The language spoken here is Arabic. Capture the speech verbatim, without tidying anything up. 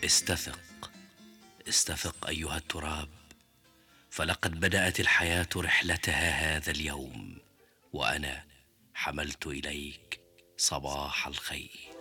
استفق استفق أيها التراب، فلقد بدأت الحياة رحلتها هذا اليوم، وأنا حملت إليك صباح الخير.